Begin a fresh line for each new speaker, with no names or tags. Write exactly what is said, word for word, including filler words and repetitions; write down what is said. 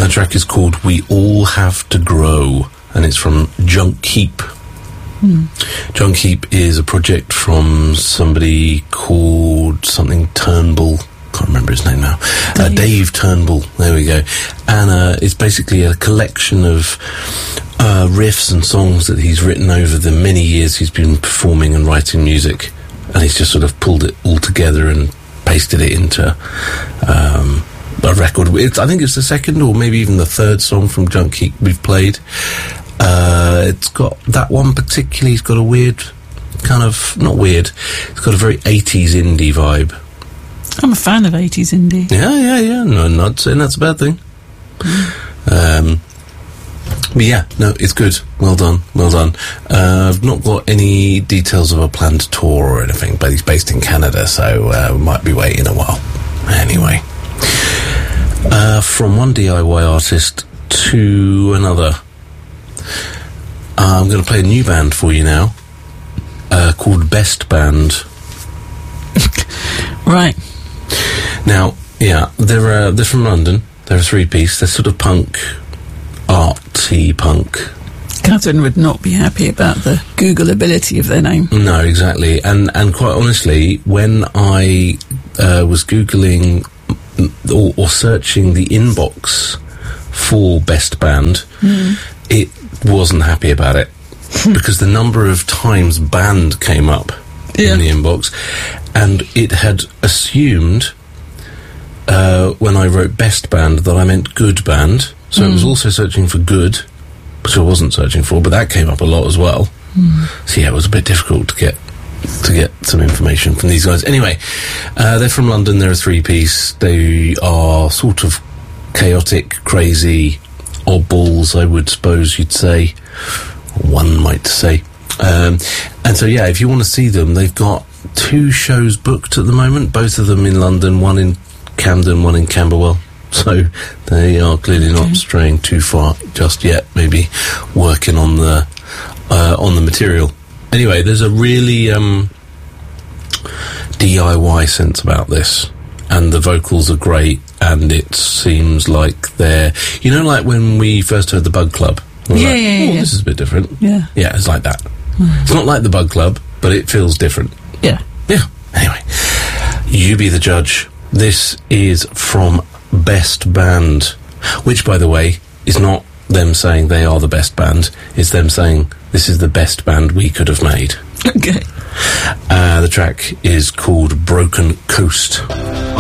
That track is called We All Have to Grow, and it's from Junk Heap.
Hmm.
Junk Heap is a project from somebody called something Turnbull. Can't remember his name now. Dave, uh, Dave Turnbull. There we go. And uh, it's basically a collection of uh, riffs and songs that he's written over the many years he's been performing and writing music, and he's just sort of pulled it all together and pasted it into um, a record. It's, I think it's the second or maybe even the third song from Junk Heap we've played. Uh, it's got that one particularly. It's got a weird kind of not weird. It's got a very eighties indie vibe.
I'm a fan of eighties indie.
Yeah, yeah, yeah. No, I'm not saying that's a bad thing. Mm. Um, but yeah, no, it's good. Well done, well done. Uh, I've not got any details of a planned tour or anything, but he's based in Canada, so uh, we might be waiting a while. Anyway, uh, from one D I Y artist to another. Uh, I'm going to play a new band for you now, uh, called Best Band.
Right.
Now, yeah, they're uh, they're from London. They're a three-piece. They're sort of punk, arty punk.
Catherine would not be happy about the Googleability of their name.
No, exactly. And and quite honestly, when I uh, was Googling or, or searching the inbox for Best Band, mm. it wasn't happy about it because the number of times band came up yeah. in the inbox, and it had assumed uh, when I wrote Best Band that I meant good band, so mm. it was also searching for good, which I wasn't searching for, but that came up a lot as well. Mm. So yeah, it was a bit difficult to get to get some information from these guys. Anyway, uh, they're from London. They're a three-piece. They are sort of chaotic, crazy, oddballs, I would suppose you'd say. One might say. Um, and so, yeah, if you want to see them, they've got two shows booked at the moment, both of them in London, one in Camden, one in Camberwell. So they are clearly okay. not straying too far just yet, maybe working on the uh, on the material. Anyway, there's a really um, D I Y sense about this, and the vocals are great, and it seems like they're, you know, like when we first heard the Bug Club.
Yeah,
like,
yeah,
oh,
yeah.
this is a bit different.
Yeah.
Yeah, it's like that. Mm. It's not like the Bug Club, but it feels different.
Yeah.
Yeah. Anyway, you be the judge. This is from Best Band, which, by the way, is not them saying they are the best band. It's them saying this is the best band we could have made.
Okay.
Uh, the track is called Broken Coast.